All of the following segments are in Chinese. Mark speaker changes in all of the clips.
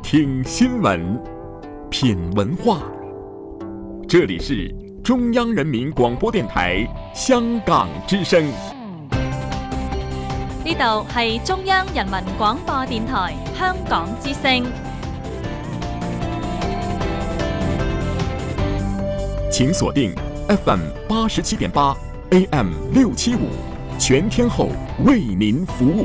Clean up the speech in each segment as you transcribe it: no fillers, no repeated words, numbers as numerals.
Speaker 1: 听新闻，品文化。这里是中央人民廣播電台香港之聲。
Speaker 2: 呢度係中央人民廣播電台香港之聲。
Speaker 1: 請鎖定 FM 87.8 AM 675，全天候為您服務。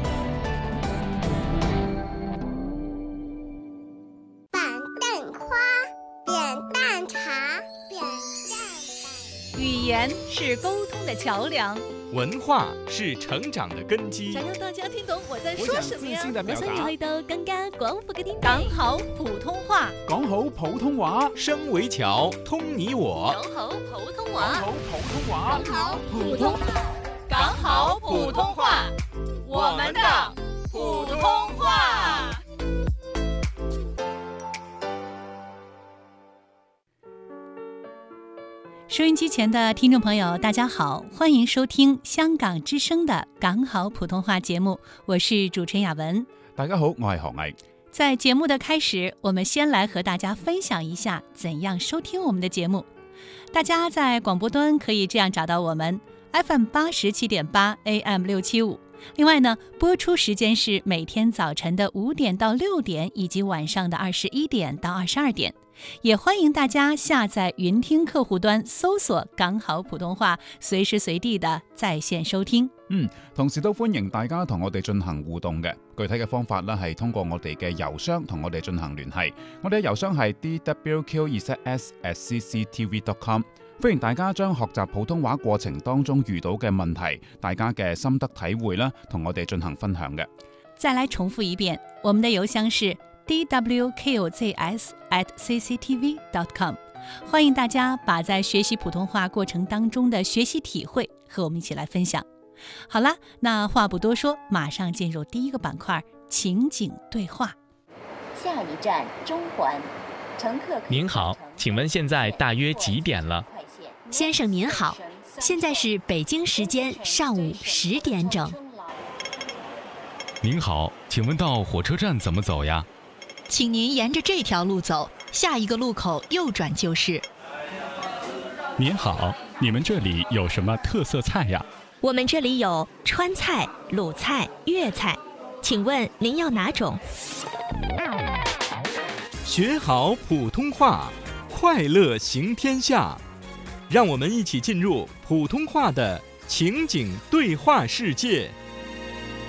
Speaker 2: 語言是溝通的橋樑，
Speaker 3: 文化是成長的根基。
Speaker 4: 想讓大家聽懂我在說什麼呀？
Speaker 5: 我想要去到更加廣闊嘅天地。
Speaker 2: 講好普通話，
Speaker 6: 講好普通話，
Speaker 3: 聲為橋，通你我。
Speaker 2: 講好普通話，
Speaker 6: 講好普通話，
Speaker 2: 講好普通話，講好普通話，我們的普通話。
Speaker 4: 收音機前的聽眾朋友大家好，歡迎收聽香港之聲的港好普通話節目，我是主持人雅文。
Speaker 6: 大家好，我係何毅。
Speaker 4: 在節目的開始，我們先來和大家分享一下怎樣收聽我們的節目。大家在廣播端可以這樣找到我們 FM 87.8 AM 675。另外呢，播出時間是每天早晨的5點到6點，以及晚上的21點到22點。也歡迎大家下載雲聽客戶端，搜索港好普通話，隨時隨地的在線收聽。
Speaker 6: 同時都歡迎大家同我哋進行互動嘅。具體嘅方法呢，係通過我哋嘅郵箱同我哋進行聯繫。我哋嘅郵箱係 dwq2s@cctv.com。歡迎大家將學習普通話過程當中遇到嘅問題，大家嘅心得體會啦，同我哋進行分享嘅。
Speaker 4: 再來重複一遍，我們的郵箱是dwqzs@cctv.com。 歡迎大家把在學習普通話過程當中的學習體會和我們一起來分享。好了，那話不多說，馬上進入第一個板塊，情景對話。
Speaker 7: 下一站中環，乘客。
Speaker 3: 您好，請問現在大約幾點了？
Speaker 5: 先生您好，現在是北京時間上午10點整。
Speaker 8: 您好，請問到火車站怎麼走呀？
Speaker 5: 請您沿着這條路走，下一個路口右轉就是。
Speaker 8: 您好，你們這裡有什麼特色菜呀？
Speaker 5: 我們這裡有川菜、魯菜、粵菜，請問您要哪種？
Speaker 3: 學好普通話，快樂行天下。讓我們一起進入普通話的情景對話世界。